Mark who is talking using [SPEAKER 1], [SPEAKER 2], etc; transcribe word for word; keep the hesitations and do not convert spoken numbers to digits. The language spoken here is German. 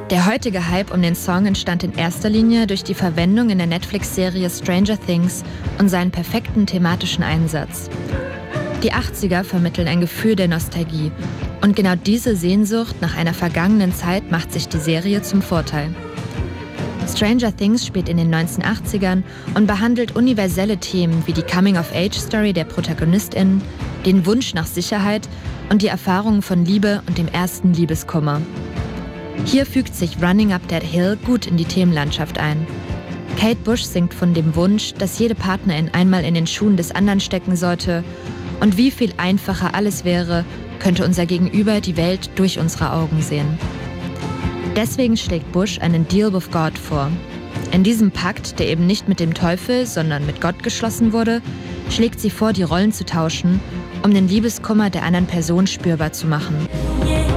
[SPEAKER 1] Der heutige Hype um den Song entstand in erster Linie durch die Verwendung in der Netflix-Serie Stranger Things und seinen perfekten thematischen Einsatz. Die achtziger vermitteln ein Gefühl der Nostalgie und genau diese Sehnsucht nach einer vergangenen Zeit macht sich die Serie zum Vorteil. Stranger Things spielt in den neunzehnhundertachtzigern und behandelt universelle Themen wie die Coming-of-Age-Story der ProtagonistInnen, den Wunsch nach Sicherheit und die Erfahrungen von Liebe und dem ersten Liebeskummer. Hier fügt sich Running Up That Hill gut in die Themenlandschaft ein. Kate Bush singt von dem Wunsch, dass jede Partnerin einmal in den Schuhen des anderen stecken sollte und wie viel einfacher alles wäre, könnte unser Gegenüber die Welt durch unsere Augen sehen. Deswegen schlägt Bush einen Deal with God vor. In diesem Pakt, der eben nicht mit dem Teufel, sondern mit Gott geschlossen wurde, schlägt sie vor, die Rollen zu tauschen, um den Liebeskummer der anderen Person spürbar zu machen.